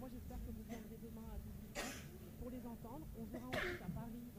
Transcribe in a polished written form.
Moi, j'espère que vous viendrez demain à 18h pour les entendre. On verra ensuite à Paris